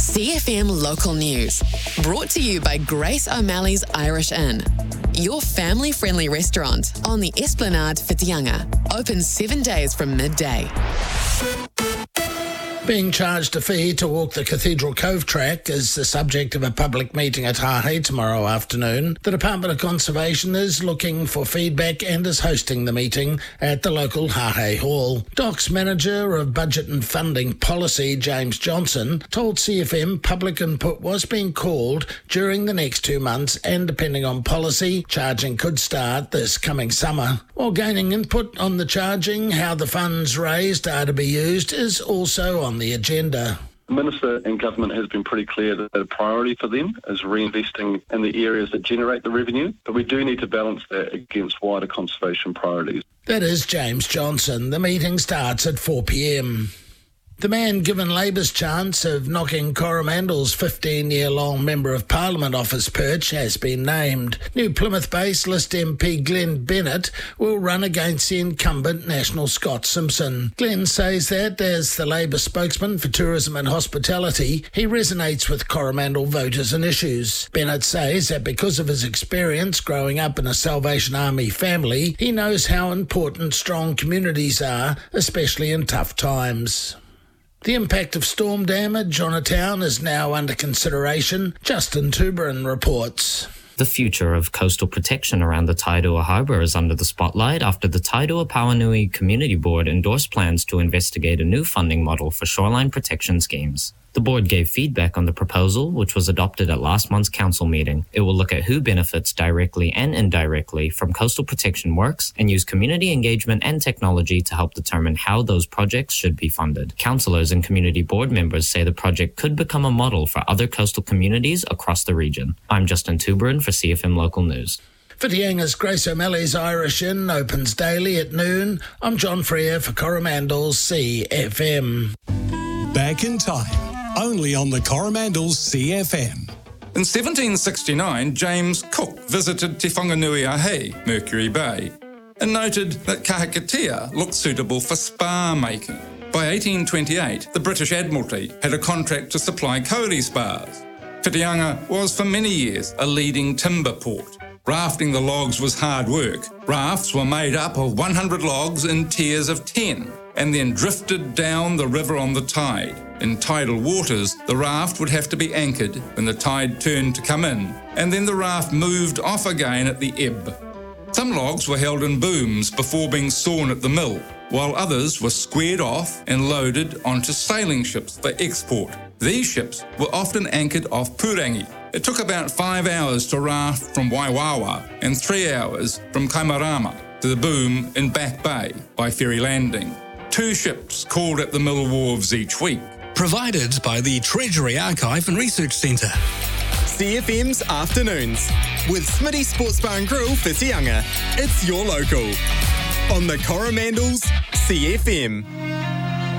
CFM Local News. Brought to you by Grace O'Malley's Irish Inn. Your family-friendly restaurant on the Esplanade Whitianga. Open 7 days from midday. Being charged a fee to walk the Cathedral Cove track is the subject of a public meeting at Hahei tomorrow afternoon. The Department of Conservation is looking for feedback and is hosting the meeting at the local Hahei Hall. DOC's Manager of Budget and Funding Policy, James Johnson, told CFM public input was being called during the next 2 months, and depending on policy, charging could start this coming summer. While gaining input on the charging, how the funds raised are to be used is also on the agenda. The Minister and Government has been pretty clear that a priority for them is reinvesting in the areas that generate the revenue, but we do need to balance that against wider conservation priorities. That is James Johnson. The meeting starts at 4 p.m. The man given Labour's chance of knocking Coromandel's 15-year-long Member of Parliament off his perch has been named. New Plymouth-based List MP Glenn Bennett will run against the incumbent National Scott Simpson. Glenn says that, as the Labour spokesman for tourism and hospitality, he resonates with Coromandel voters and issues. Bennett says that because of his experience growing up in a Salvation Army family, he knows how important strong communities are, especially in tough times. The impact of storm damage on a town is now under consideration. Justin Tuberin reports. The future of coastal protection around the Tairua Harbour is under the spotlight after the Tairua Pauanui Community Board endorsed plans to investigate a new funding model for shoreline protection schemes. The board gave feedback on the proposal, which was adopted at last month's council meeting. It will look at who benefits directly and indirectly from coastal protection works and use community engagement and technology to help determine how those projects should be funded. Councillors and community board members say the project could become a model for other coastal communities across the region. I'm Justin Tuberin for CFM Local News. Whitianga's Grace O'Malley's Irish Inn opens daily at noon. I'm John Freer for Coromandel's CFM. Back in time. Only on the Coromandel's CFM. In 1769, James Cook visited Te Whanganui-a-Hei, Mercury Bay, and noted that Kahikatea looked suitable for spar making. By 1828, the British Admiralty had a contract to supply kauri spars. Whitianga was for many years a leading timber port. Rafting the logs was hard work. Rafts were made up of 100 logs in tiers of 10 and then drifted down the river on the tide. In tidal waters, the raft would have to be anchored when the tide turned to come in, and then the raft moved off again at the ebb. Some logs were held in booms before being sawn at the mill, while others were squared off and loaded onto sailing ships for export. These ships were often anchored off Purangi. It took about 5 hours to raft from Waiwawa and 3 hours from Kaimarama to the boom in Back Bay by ferry landing. 2 ships called at the mill wharves each week. Provided by the Treasury Archive and Research Centre. CFM's Afternoons with Smitty Sports Bar and Grill Whitianga. It's your local on the Coromandel's CFM.